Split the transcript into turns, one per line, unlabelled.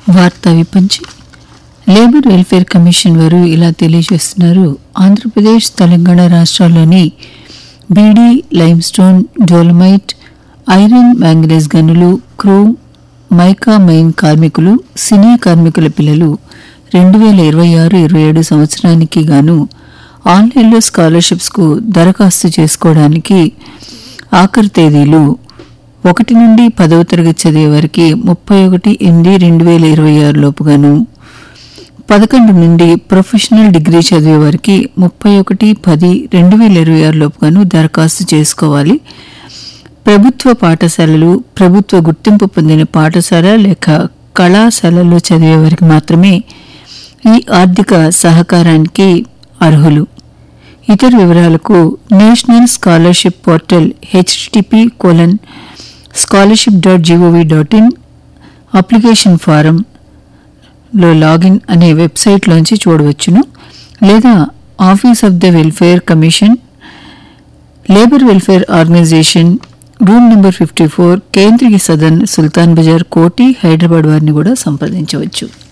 వార్తా విపంచి labour welfare commission వారు ఇలా తెలియజేస్తున్నారు. ఆంధ్రప్రదేశ్, తెలంగాణ రాష్ట్రాల్లోని beedi, limestone, dolomite, iron, manganese గనులు, క్రోమ్, మైకా మైన్ కార్మికులు, సినీ కార్మికుల పిల్లలు 2026-27 సంవత్సరానికి గాను ఆన్లైన్లో స్కాలర్షిప్స్కు దరఖాస్తు చేసుకోవడానికి ఆఖరి తేదీలు 1 నుండి 10వ తరగతి చదివే వారికి 31/8/2026 లోపుగాను, 11 నుండి ప్రొఫెషనల్ డిగ్రీ చదివే వారికి 31/10/2026 లోపుగాను దరఖాస్తు చేసుకోవాలి. ప్రభుత్వ పాఠశాలలు, ప్రభుత్వ గుర్తింపు పొందిన పాఠశాల లేక కళాశాలల్లో చదివే వారికి మాత్రమే ఈ ఆర్థిక సహకారానికి అర్హులు. ఇతర వివరాలకు national scholarship portal http://scholarship.gov.in application ఫారంలో లాగిన్ అనే వెబ్సైట్లోంచి చూడవచ్చును. లేదా office of the welfare commission, labour welfare organisation, room number 54, కేంద్రీయ సదన్, సుల్తాన్ బజార్, కోటి, హైదరాబాద్ వారిని కూడా సంప్రదించవచ్చు.